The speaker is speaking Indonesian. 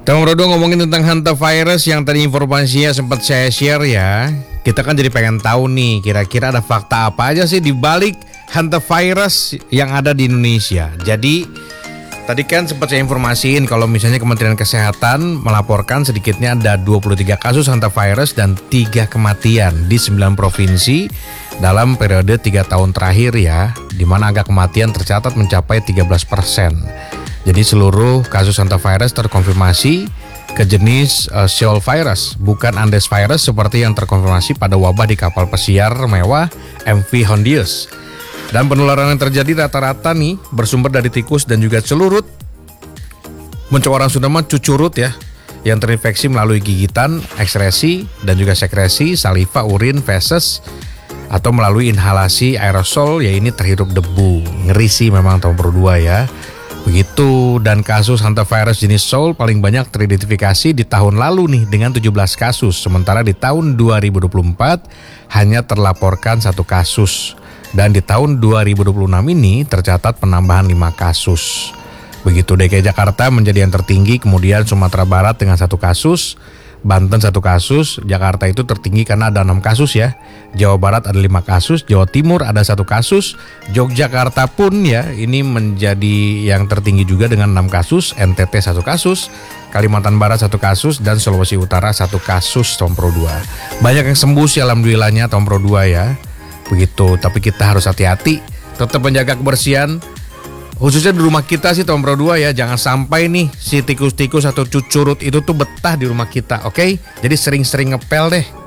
Tom Rodo ngomongin tentang hantavirus yang tadi informasinya sempat saya share ya. Kita kan jadi pengen tahu nih kira-kira ada fakta apa aja sih di balik hantavirus yang ada di Indonesia. Jadi tadi kan sempat saya informasiin kalau misalnya Kementerian Kesehatan melaporkan sedikitnya ada 23 kasus hantavirus dan 3 kematian di 9 provinsi dalam periode 3 tahun terakhir ya, di mana angka kematian tercatat mencapai 13%. Jadi seluruh kasus hantavirus terkonfirmasi ke jenis Sheol virus, bukan Andes virus seperti yang terkonfirmasi pada wabah di kapal pesiar mewah MV Hondius. Dan penularan yang terjadi rata-rata nih bersumber dari tikus dan juga celurut. Untuk orang Sunda mah cucurut ya, yang terinfeksi melalui gigitan, ekskresi dan juga sekresi, saliva, urin, feses, atau melalui inhalasi aerosol, ya ini terhirup debu. Ngeri sih memang tahun 2 ya. Begitu, dan kasus hantavirus jenis Sheol paling banyak teridentifikasi di tahun lalu nih dengan 17 kasus. Sementara di tahun 2024 hanya terlaporkan 1 kasus. Dan di tahun 2026 ini tercatat penambahan 5 kasus. Begitu, DKI Jakarta menjadi yang tertinggi, kemudian Sumatera Barat dengan 1 kasus, Banten 1 kasus, Jakarta itu tertinggi karena ada 6 kasus ya. Jawa Barat ada 5 kasus, Jawa Timur ada 1 kasus, Yogyakarta pun ya ini menjadi yang tertinggi juga dengan 6 kasus, NTT 1 kasus, Kalimantan Barat 1 kasus, dan Sulawesi Utara 1 kasus Tom Pro 2. Banyak yang sembuh sih alhamdulillahnya Tom Pro 2 ya. Begitu, tapi kita harus hati-hati, tetap menjaga kebersihan. Khususnya di rumah kita sih Tom Pro 2 ya, jangan sampai nih si tikus-tikus atau cucurut itu tuh betah di rumah kita, oke? Jadi sering-sering ngepel deh.